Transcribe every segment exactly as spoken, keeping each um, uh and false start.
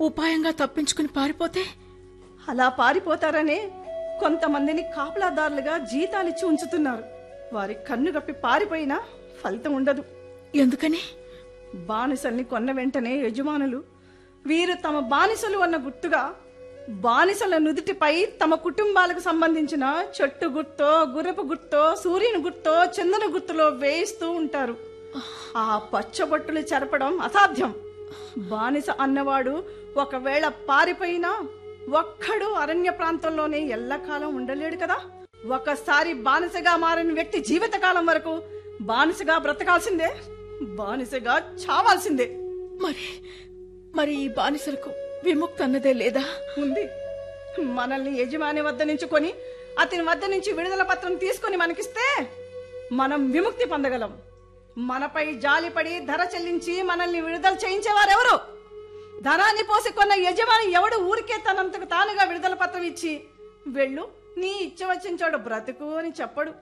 ఉపాయంగా తప్పించుకుని పారిపోతే? అలా పారిపోతారనే కొంతమందిని కాపలాదారులుగా జీతాలిచ్చి ఉంచుతున్నారు. వారి కన్ను గప్పి పారిపోయినా ఫలితం ఉండదు. ఎందుకని? బానిసల్ని కొన్న వెంటనే యజమానులు వీరు తమ బానిసలు అన్న గుర్తుగా బానిసల నుదుటిపై తమ కుటుంబాలకు సంబంధించిన చెట్టు గుర్తో, గుర్రపు గుర్తో, సూర్యుని గుర్తో, చంద్రుని గుర్తులో వేయిస్తూ ఉంటారు. ఆ పచ్చబొట్టులు చెరపడం అసాధ్యం. బానిస అన్నవాడు ఒకవేళ పారిపోయినా ఒక్కడు అరణ్య ప్రాంతంలోనే ఎల్లకాలం ఉండలేడు కదా. ఒకసారి బానిసగా మారిన వ్యక్తి జీవితకాలం వరకు బానిసగా బ్రతకాల్సిందే, బానిసగా చావాల్సిందే. మరి మరి ఈ బానిసలకు విముక్తి అన్నదే లేదా? ఉంది. మనల్ని యజమాని వద్ద నుంచి కొని అతని వద్ద నుంచి విడుదల పత్రం తీసుకుని మనకిస్తే మనం విముక్తి పొందగలం. మనపై జాలిపడి ధర చెల్లించి మనల్ని విడుదల చేయించేవారెవరు? ధనాన్ని పోసి కొన్న యజమాని ఎవడు ఊరికే తనంతకు తానుగా విడుదల పత్రం ఇచ్చి వెళ్ళు, నీ ఇచ్చ వచ్చిన చోట బ్రతుకు అని చెప్పడు.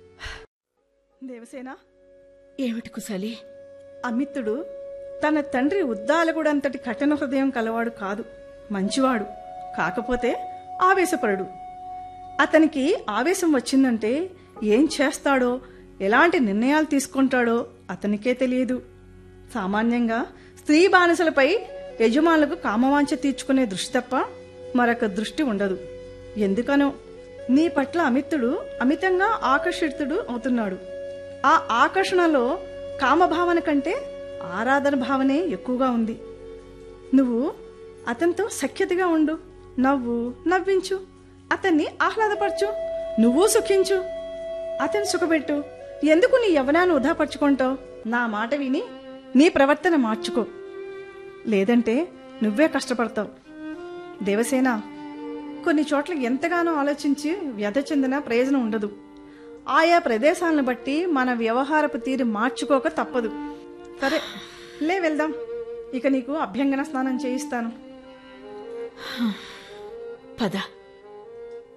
దేవసేన, ఏమిటి కుశలి? అమిత్తుడు తన తండ్రి ఉద్దాలకుడంతటి కఠిన హృదయం కలవాడు కాదు, మంచివాడు. కాకపోతే ఆవేశపరుడు. అతనికి ఆవేశం వచ్చిందంటే ఏం చేస్తాడో, ఎలాంటి నిర్ణయాలు తీసుకుంటాడో అతనికే తెలియదు. సామాన్యంగా స్త్రీ బానిసలపై యజమానులకు కామవాంఛ తీర్చుకునే దృష్టి తప్ప మరొక దృష్టి ఉండదు. ఎందుకనో నీ పట్ల అమిత్తుడు అమితంగా ఆకర్షితుడు అవుతున్నాడు. ఆ ఆకర్షణలో కామభావన కంటే ఆరాధన భావనే ఎక్కువగా ఉంది. నువ్వు అతనితో సఖ్యతగా ఉండు, నవ్వు, నవ్వించు, అతన్ని ఆహ్లాదపరచు, నువ్వు సుఖించు, అతన్ని సుఖపెట్టు. ఎందుకు నీ యవ్వనాన్ని వృధాపరుచుకుంటావు? నా మాట విని నీ ప్రవర్తన మార్చుకో, లేదంటే నువ్వే కష్టపడతావు. దేవసేన, కొన్ని చోట్ల ఎంతగానో ఆలోచించి వ్యధ చెందిన ప్రయోజనం ఉండదు. ఆయా ప్రదేశాలను బట్టి మన వ్యవహారపు తీరు మార్చుకోక తప్పదు. సరే, లే వెళ్దాం. ఇక నీకు అభ్యంగన స్నానం చేయిస్తాను. పద.